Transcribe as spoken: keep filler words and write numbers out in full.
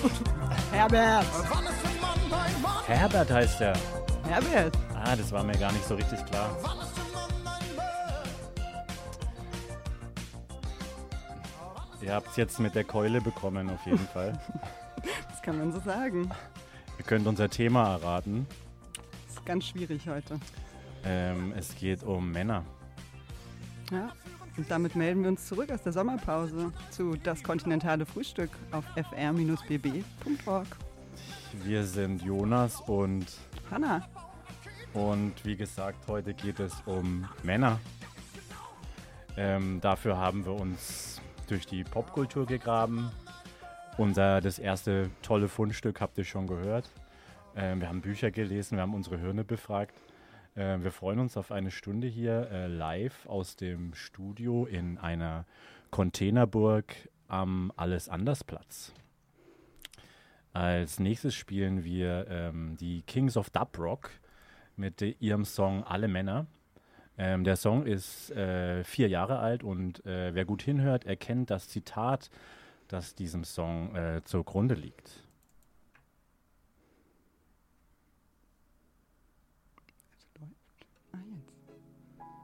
Herbert. Herbert heißt er. Herbert. Ah, das war mir gar nicht so richtig klar. Ihr habt es jetzt mit der Keule bekommen, auf jeden Fall. Das kann man so sagen. Ihr könnt unser Thema erraten. Das ist ganz schwierig heute. Ähm, es geht um Männer. Ja, und damit melden wir uns zurück aus der Sommerpause zu Das kontinentale Frühstück auf f r b b punkt org. Wir sind Jonas und Hanna. Und wie gesagt, heute geht es um Männer. Ähm, dafür haben wir uns durch die Popkultur gegraben. Unser, das erste tolle Fundstück habt ihr schon gehört. Ähm, wir haben Bücher gelesen, wir haben unsere Hirne befragt. Äh, wir freuen uns auf eine Stunde hier äh, live aus dem Studio in einer Containerburg am Alles-Anders-Platz. Als nächstes spielen wir ähm, die Kings of Dub Rock mit de- ihrem Song Alle Männer. Ähm, der Song ist äh, vier Jahre alt und äh, wer gut hinhört, erkennt das Zitat, das diesem Song äh, zugrunde liegt.